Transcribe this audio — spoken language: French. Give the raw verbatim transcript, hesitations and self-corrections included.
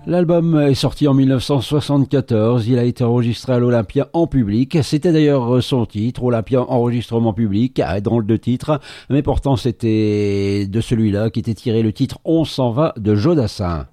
L'album est sorti en mille neuf cent soixante-quatorze, il a été enregistré à l'Olympia en public, c'était d'ailleurs son titre, Olympia enregistrement public, drôle de titre, mais pourtant c'était de celui-là qu'était tiré le titre On s'en va de Jodassin.